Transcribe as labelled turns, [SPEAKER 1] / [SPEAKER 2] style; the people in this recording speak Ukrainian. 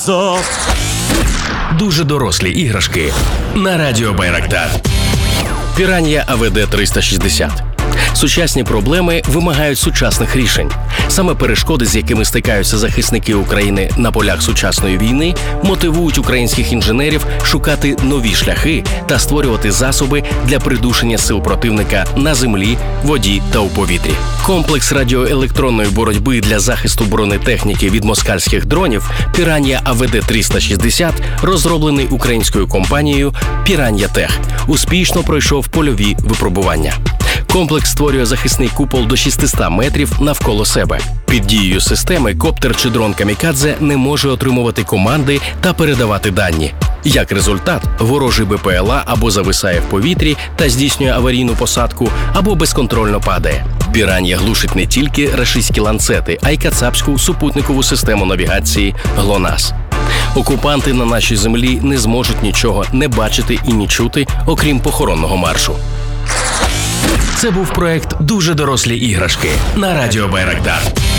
[SPEAKER 1] Азов.
[SPEAKER 2] Дуже дорослі іграшки на радіо Байрактар. Піран'я АВД-360. Сучасні проблеми вимагають сучасних рішень. Саме перешкоди, з якими стикаються захисники України на полях сучасної війни, мотивують українських інженерів шукати нові шляхи та створювати засоби для придушення сил противника на землі, воді та у повітрі. Комплекс радіоелектронної боротьби для захисту бронетехніки від москальських дронів «Піран'я АВД-360», розроблений українською компанією «Піран'я Тех», успішно пройшов польові випробування. Комплекс створює захисний купол до 600 метрів навколо себе. Під дією системи коптер чи дрон «Камікадзе» не може отримувати команди та передавати дані. Як результат, ворожий БПЛА або зависає в повітрі та здійснює аварійну посадку, або безконтрольно падає. «Піран'я» глушить не тільки рашистські ланцети, а й кацапську супутникову систему навігації «ГЛОНАСС». Окупанти на нашій землі не зможуть нічого не бачити і не чути, окрім похоронного маршу. Це був проект «Дуже дорослі іграшки» на радіо Байрактар.